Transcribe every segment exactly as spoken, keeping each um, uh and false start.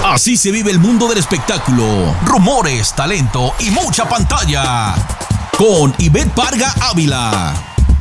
Así se vive el mundo del espectáculo. Rumores, talento y mucha pantalla. Con Ivette Parga Ávila.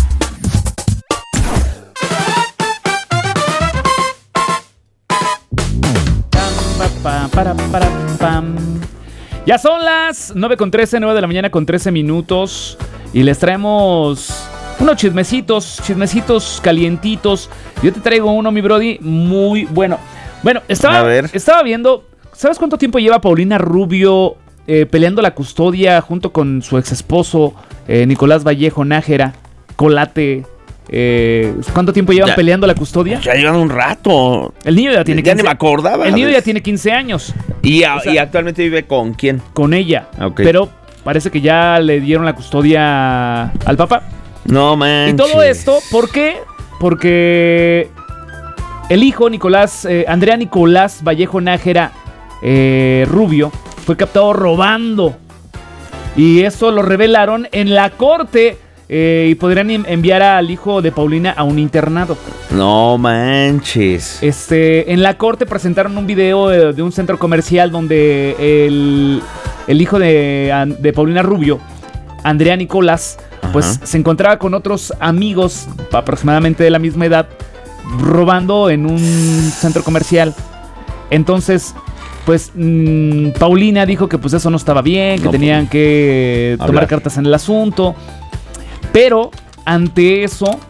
Ya son las nueve con trece, nueve de la mañana con trece minutos. Y les traemos unos chismecitos, chismecitos calientitos. Yo te traigo uno, mi brody, muy bueno. Bueno, estaba, estaba viendo, ¿sabes cuánto tiempo lleva Paulina Rubio eh, peleando la custodia junto con su ex esposo eh, Nicolás Vallejo Nájera, Colate? Eh, ¿Cuánto tiempo llevan ya, peleando la custodia? Ya llevan un rato. El niño ya tiene ya quince, ni me acordaba. El niño ya tiene quince años. ¿Y, a, o sea, ¿Y actualmente vive con quién? Con ella. Okay. Pero parece que ya le dieron la custodia al papá. No manches. Y todo esto, ¿por qué? Porque el hijo, Nicolás, eh, Andrea Nicolás Vallejo Nájera eh, Rubio, fue captado robando. Y eso lo revelaron en la corte. Eh, y podrían enviar al hijo de Paulina a un internado. No manches. Este, en la corte presentaron un video de, de un centro comercial donde el, el hijo de, de Paulina Rubio, Andrea Nicolás, Ajá. pues se encontraba con otros amigos aproximadamente de la misma edad, robando en un centro comercial. Entonces, pues mmm, Paulina dijo que pues eso no estaba bien, que no, tenían que hablar. tomar cartas en el asunto. Pero ante eso,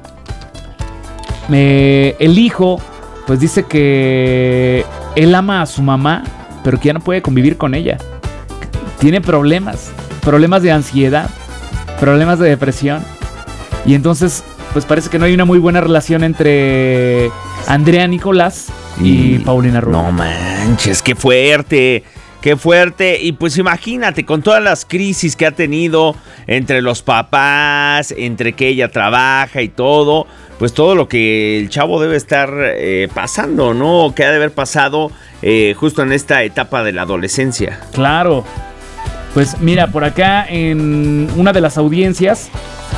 eh, el hijo pues dice que él ama a su mamá, pero que ya no puede convivir con ella. Tiene problemas, problemas de ansiedad, problemas de depresión. Y entonces pues parece que no hay una muy buena relación entre Andrea Nicolás y, y Paulina Rubio. No manches, qué fuerte. Qué fuerte, y pues imagínate, con todas las crisis que ha tenido entre los papás, entre que ella trabaja y todo, pues todo lo que el chavo debe estar eh, pasando, ¿no? Que ha de haber pasado eh, justo en esta etapa de la adolescencia. Claro, pues mira, por acá en una de las audiencias,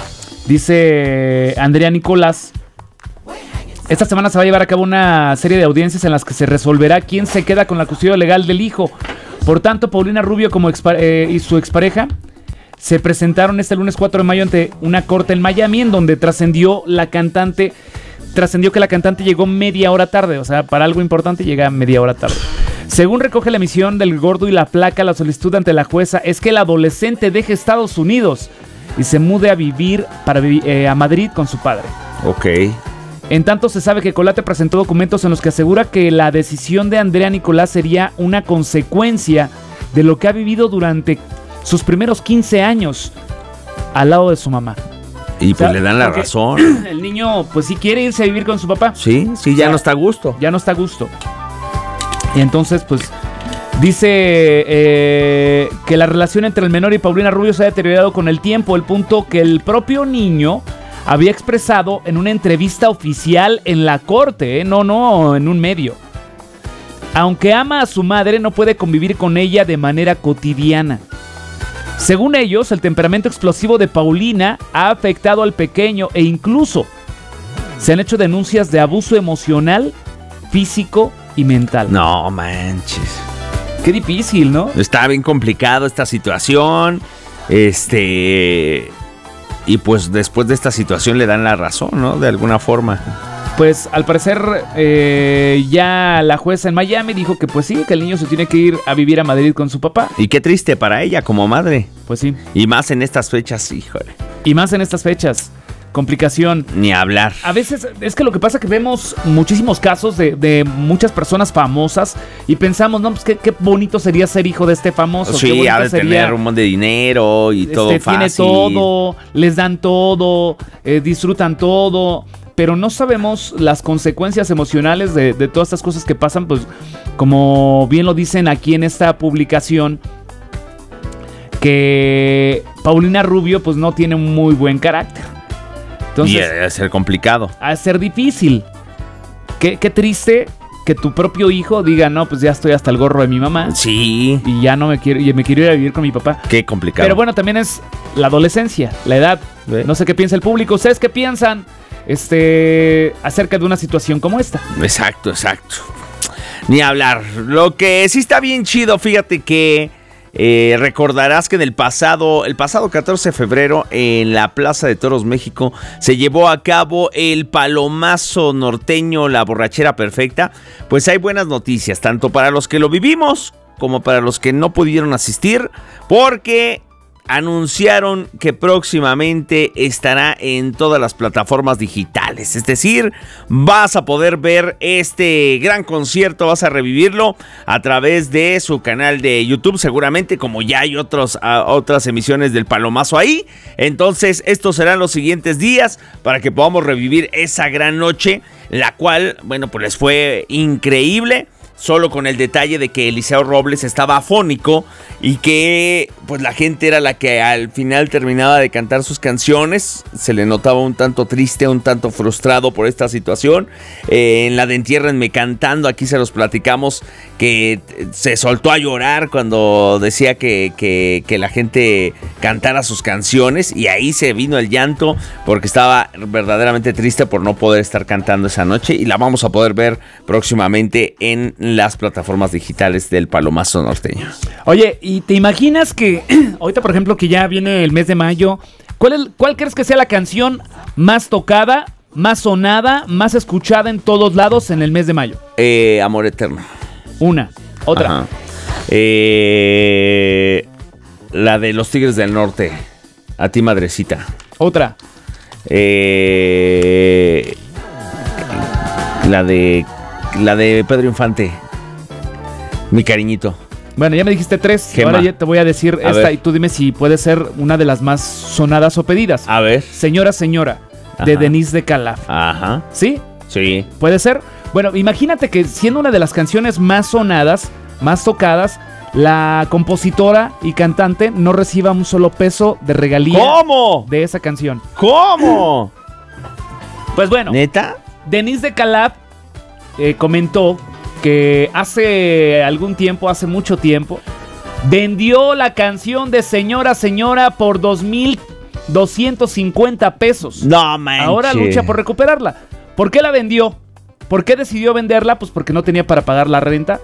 dice Andrea Nicolás, esta semana se va a llevar a cabo una serie de audiencias en las que se resolverá quién se queda con la custodia legal del hijo. Por tanto, Paulina Rubio como expa- eh, y su expareja se presentaron este lunes cuatro de mayo ante una corte en Miami, en donde trascendió la cantante, trascendió que la cantante llegó media hora tarde, o sea, para algo importante llega media hora tarde. Según recoge la emisión del Gordo y la Placa, la solicitud ante la jueza es que el adolescente deje Estados Unidos y se mude a vivir para, eh, a Madrid con su padre. Ok. En tanto, se sabe que Colate presentó documentos en los que asegura que la decisión de Andrea Nicolás sería una consecuencia de lo que ha vivido durante sus primeros quince años al lado de su mamá. Y pues, o sea, le dan la razón. El niño, pues sí quiere irse a vivir con su papá. Sí, sí, ya o sea, no está a gusto. Ya no está a gusto. Y entonces, pues, dice eh, que la relación entre el menor y Paulina Rubio se ha deteriorado con el tiempo, el punto que el propio niño había expresado en una entrevista oficial en la corte, ¿eh? no, no, en un medio. Aunque ama a su madre, no puede convivir con ella de manera cotidiana. Según ellos, el temperamento explosivo de Paulina ha afectado al pequeño e incluso se han hecho denuncias de abuso emocional, físico y mental. No manches. Qué difícil, ¿no? Está bien complicado esta situación. Este... Y pues después de esta situación le dan la razón, ¿no? De alguna forma. Pues al parecer eh, ya la jueza en Miami dijo que pues sí, que el niño se tiene que ir a vivir a Madrid con su papá. Y qué triste para ella como madre. Pues sí. Y más en estas fechas, híjole. Y más en estas fechas. Complicación. Ni hablar. A veces es que lo que pasa es que vemos muchísimos casos de, de muchas personas famosas y pensamos, no, pues qué, qué bonito sería ser hijo de este famoso. Sí, ha de tener un montón de dinero y este, todo fácil. Tiene todo, les dan todo, eh, disfrutan todo, pero no sabemos las consecuencias emocionales de, de todas estas cosas que pasan, pues como bien lo dicen aquí en esta publicación, que Paulina Rubio pues no tiene un muy buen carácter. Entonces, y debe ser complicado. A ser difícil. Qué, qué triste que tu propio hijo diga, no, pues ya estoy hasta el gorro de mi mamá. Sí. Y ya no me quiero, y me quiero ir a vivir con mi papá. Qué complicado. Pero bueno, también es la adolescencia, la edad. ¿Ve? No sé qué piensa el público. ¿Ustedes qué piensan este, acerca de una situación como esta? Exacto, exacto. Ni hablar. Lo que sí está bien chido, fíjate que eh, recordarás que en el pasado, el pasado catorce de febrero, en la Plaza de Toros México, se llevó a cabo el Palomazo Norteño, la borrachera perfecta. Pues hay buenas noticias, tanto para los que lo vivimos como para los que no pudieron asistir, porque anunciaron que próximamente estará en todas las plataformas digitales. Es decir, vas a poder ver este gran concierto, vas a revivirlo a través de su canal de YouTube, seguramente, como ya hay otros, uh, otras emisiones del Palomazo ahí. Entonces, estos serán los siguientes días para que podamos revivir esa gran noche, la cual, bueno, pues les fue increíble. Solo con el detalle de que Eliseo Robles estaba afónico y que pues la gente era la que al final terminaba de cantar sus canciones. Se le notaba un tanto triste, un tanto frustrado por esta situación. Eh, en la de Entiérrenme Cantando, aquí se los platicamos, que se soltó a llorar cuando decía que, que, que la gente cantara sus canciones, y ahí se vino el llanto porque estaba verdaderamente triste por no poder estar cantando esa noche, y la vamos a poder ver próximamente en las plataformas digitales del Palomazo Norteño. Oye, ¿y te imaginas que ahorita, por ejemplo, que ya viene el mes de mayo, ¿cuál, es, cuál crees que sea la canción más tocada, más sonada, más escuchada en todos lados en el mes de mayo? Eh, Amor Eterno. Una. Otra. Eh, la de Los Tigres del Norte. A ti, madrecita. Otra. Eh, la de la de Pedro Infante. Mi cariñito. Bueno, ya me dijiste tres. Gema. Ahora ya te voy a decir A esta ver. y tú dime si puede ser una de las más sonadas o pedidas. A ver. Señora, señora, de Ajá. Denise de Calaf. Ajá. ¿Sí? Sí. ¿Puede ser? Bueno, imagínate que siendo una de las canciones más sonadas, más tocadas, la compositora y cantante no reciba un solo peso de regalía ¿Cómo? de esa canción. ¿Cómo? Pues bueno, ¿Neta? Denise de Calaf eh, comentó que hace algún tiempo, hace mucho tiempo, vendió la canción de Señora, Señora por dos mil doscientos cincuenta pesos. No manches. Ahora lucha por recuperarla. ¿Por qué la vendió? ¿Por qué decidió venderla? Pues porque no tenía para pagar la renta.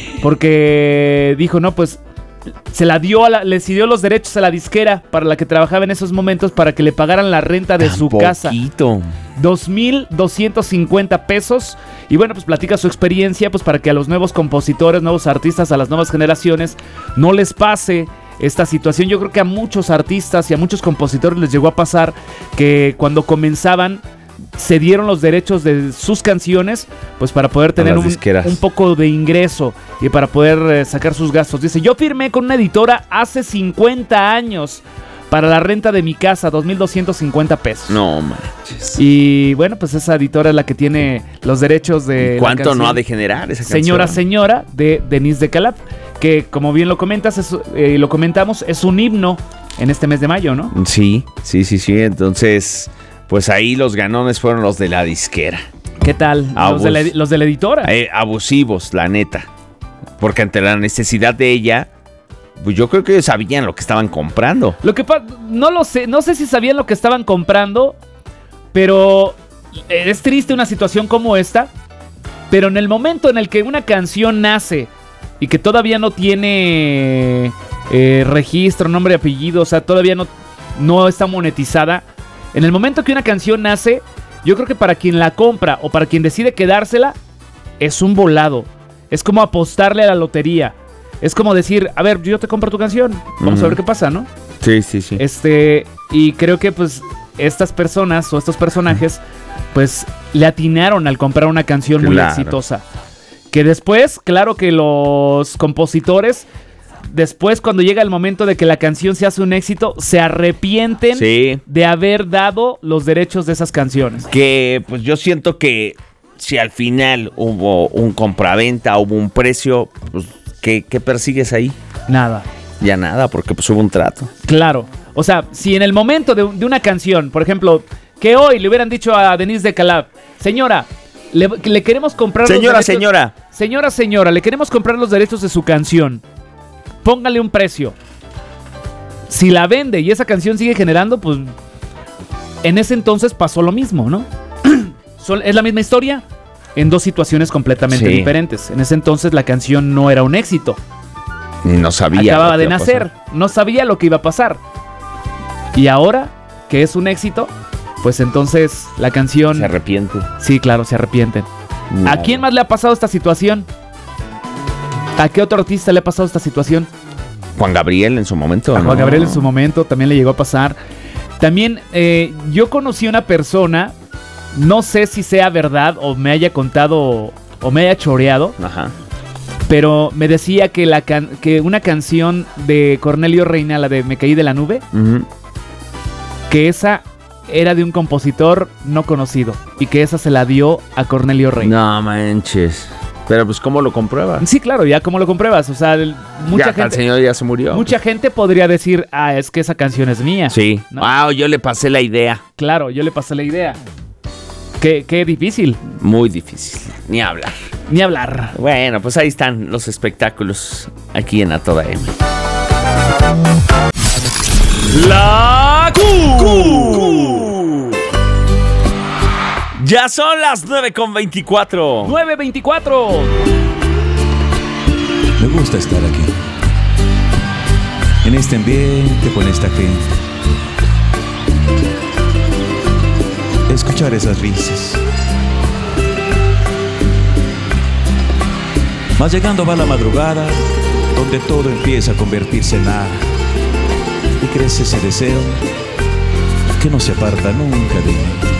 Porque dijo, no, pues se la dio a la, le cedió los derechos a la disquera para la que trabajaba en esos momentos para que le pagaran la renta de Tan su casa. poquito. dos mil doscientos cincuenta pesos. Y bueno, pues platica su experiencia, pues para que a los nuevos compositores, nuevos artistas, a las nuevas generaciones, no les pase esta situación. Yo creo que a muchos artistas y a muchos compositores les llegó a pasar que cuando comenzaban cedieron los derechos de sus canciones, pues para poder tener las un, disqueras. un poco de ingreso y para poder eh, sacar sus gastos. Dice, yo firmé con una editora hace cincuenta años para la renta de mi casa, dos mil doscientos cincuenta pesos. No manches. Y bueno, pues esa editora es la que tiene los derechos de la ¿Cuánto canción no ha de generar esa canción? Señora, Señora, de Denise de Calaf, que como bien lo comentas, es, eh, lo comentamos, es un himno en este mes de mayo, ¿no? Sí, sí, sí, sí. Entonces, pues ahí los ganones fueron los de la disquera. ¿Qué tal? Abus- Los de la, los de la editora. Eh, abusivos, la neta. Porque ante la necesidad de ella, pues yo creo que ellos sabían lo que estaban comprando. Lo que pasa, no lo sé, no sé si sabían lo que estaban comprando, pero es triste una situación como esta. Pero en el momento en el que una canción nace y que todavía no tiene eh, registro, nombre y apellido, o sea, todavía no, no está monetizada, en el momento que una canción nace, yo creo que para quien la compra o para quien decide quedársela, es un volado. Es como apostarle a la lotería. Es como decir, a ver, yo te compro tu canción, vamos Ujú. a ver qué pasa, ¿no? Sí, sí, sí. Este, y creo que pues estas personas o estos personajes pues le atinaron al comprar una canción muy Claro. exitosa. Que después, claro que los compositores, después cuando llega el momento de que la canción se hace un éxito, se arrepienten Sí. de haber dado los derechos de esas canciones. Que pues yo siento que si al final hubo un compraventa, hubo un precio, pues ¿qué, qué persigues ahí? Nada. Ya nada, porque pues hubo un trato. Claro. O sea, si en el momento de, de una canción, por ejemplo, que hoy le hubieran dicho a Denise de Calaf, señora, le, le queremos comprar Señora, los derechos. señora. Señora, señora, le queremos comprar los derechos de su canción. Póngale un precio. Si la vende y esa canción sigue generando, pues en ese entonces pasó lo mismo, ¿no? Sol- es la misma historia. en dos situaciones completamente Sí. diferentes. En ese entonces la canción no era un éxito. No sabía. Acababa lo que de iba a nacer, pasar. no sabía lo que iba a pasar. Y ahora que es un éxito, pues entonces la canción... Se arrepiente. Sí, claro, se arrepienten. ¿A Nada. quién más le ha pasado esta situación? ¿A qué otro artista le ha pasado esta situación? Juan Gabriel en su momento. A ¿no? Juan Gabriel en su momento también le llegó a pasar. También eh, yo conocí una persona, no sé si sea verdad o me haya contado o me haya choreado, Ajá. pero me decía que, la can- que una canción de Cornelio Reina, la de Me caí de la nube, Ujú. que esa era de un compositor no conocido y que esa se la dio a Cornelio Reina. No manches. Pero pues, ¿cómo lo comprueba? Sí, claro, ya como lo compruebas, o sea, el- mucha ya, el gente... señor ya se murió. Mucha gente podría decir, ah, es que esa canción es mía. Sí. ¿no? Wow, yo le pasé la idea. Claro, yo le pasé la idea. Qué, qué difícil, Muy difícil. Ni hablar. ni hablar. Bueno, pues ahí están los espectáculos aquí en A Toda M. La Q. Ya son las nueve con veinticuatro. nueve veinticuatro. Me gusta estar aquí, en este ambiente, con esta gente. Escuchar esas risas. Mas llegando va la madrugada, donde todo empieza a convertirse en nada. Y crece ese deseo que no se aparta nunca de mí.